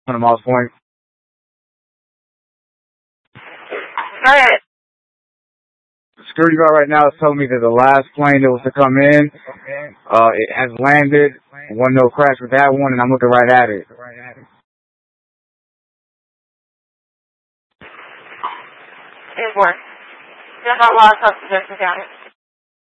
100 miles point. Go ahead. The security guard right now is telling me that the last plane that was to come in, it has landed. One no crash with that one, and I'm looking right at it. It worked. There's a lot of substitutes about it.